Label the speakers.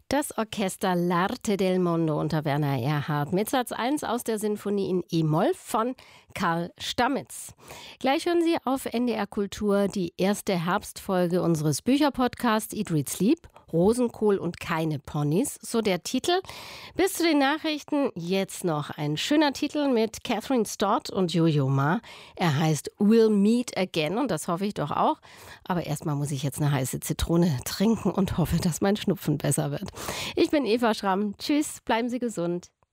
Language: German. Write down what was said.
Speaker 1: Das Orchester L'Arte del Mondo unter Werner Erhard mit Satz 1 aus der Sinfonie in E-Moll von Karl Stammitz. Gleich hören Sie auf NDR Kultur die erste Herbstfolge unseres Bücherpodcasts Eat, Read, Sleep. Rosenkohl und keine Ponys, so der Titel. Bis zu den Nachrichten jetzt noch ein schöner Titel mit Catherine Stott und Yo-Yo Ma. Er heißt We'll Meet Again und das hoffe ich doch auch. Aber erstmal muss ich jetzt eine heiße Zitrone trinken und hoffe, dass mein Schnupfen besser wird. Ich bin Eva Schramm. Tschüss, bleiben Sie gesund.